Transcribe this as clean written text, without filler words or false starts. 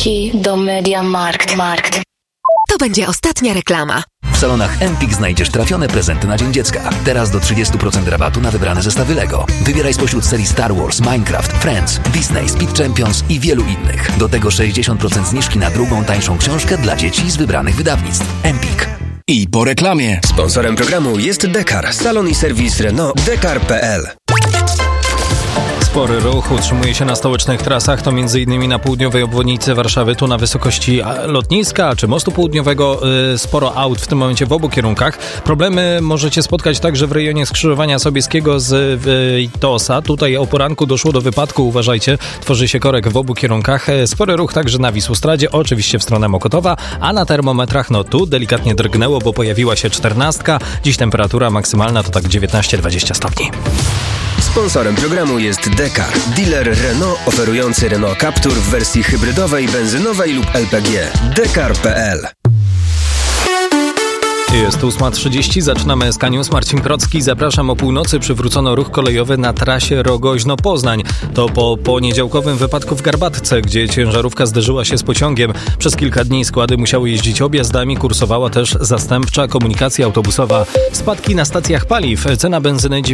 Leci do MediaMarkt. To będzie ostatnia reklama. W salonach Empik znajdziesz trafione prezenty na Dzień Dziecka. Teraz do 30% rabatu na wybrane zestawy Lego. Wybieraj spośród serii Star Wars, Minecraft, Friends, Disney, Speed Champions i wielu innych. Do tego 60% zniżki na drugą, tańszą książkę dla dzieci z wybranych wydawnictw. Empik. I po reklamie. Sponsorem programu jest Dekar, salon i serwis Renault Dekar.pl. Spory ruch utrzymuje się na stołecznych trasach, to m.in. na południowej obwodnicy Warszawy, tu na wysokości lotniska czy mostu południowego. Sporo aut w tym momencie w obu kierunkach. Problemy możecie spotkać także w rejonie skrzyżowania Sobieskiego z Witosa. Tutaj o poranku doszło do wypadku, uważajcie, tworzy się korek w obu kierunkach. Spory ruch także na Wisłostradzie, oczywiście w stronę Mokotowa, a na termometrach tu delikatnie drgnęło, bo pojawiła się 14. Dziś temperatura maksymalna to tak 19-20 stopni. Sponsorem programu jest Dekar, dealer Renault oferujący Renault Captur w wersji hybrydowej, benzynowej lub LPG. Dekar.pl. Jest 8:30, zaczynamy Sky News. Marcin Krocki, zapraszam. O północy przywrócono ruch kolejowy na trasie Rogoźno-Poznań. To po poniedziałkowym wypadku w Garbatce, gdzie ciężarówka zderzyła się z pociągiem. Przez kilka dni składy musiały jeździć objazdami, kursowała też zastępcza komunikacja autobusowa. Spadki na stacjach paliw. Cena benzyny